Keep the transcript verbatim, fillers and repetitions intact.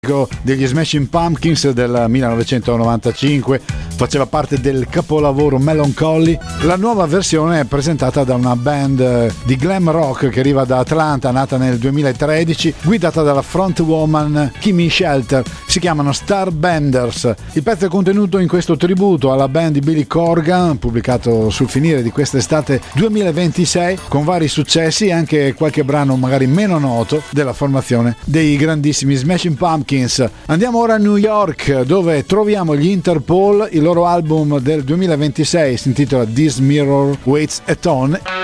degli Smashing Pumpkins del millenovecentonovantacinque, faceva parte del capolavoro Melancholy. La nuova versione è presentata da una band di glam rock che arriva da Atlanta, nata nel duemilatredici, guidata dalla frontwoman Kimmy Shelter. Si chiamano Starbenders. Il pezzo è contenuto in questo tributo alla band di Billy Corgan, pubblicato sul finire di quest'estate duemilaventisei, con vari successi e anche qualche brano magari meno noto della formazione dei grandissimi Smashing Pumpkins. Andiamo ora a New York, dove troviamo gli Interpol. Il loro album del duemilaventisei si intitola This Mirror Waits a Ton.